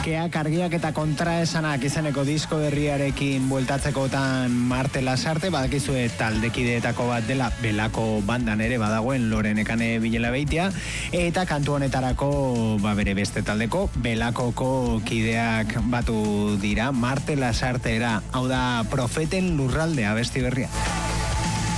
Keak, argiak eta kontraesanak izeneko disko berriarekin bueltatzekotan Marte Lasarte, badakizue taldekideetako bat dela Belako bandan ere badagoen Lore Nekane Bilela Beitia, eta kantu honetarako bere beste taldeko Belakoko kideak batu dira Marte Lasartera, hau da Profeten Lurraldea abesti berria.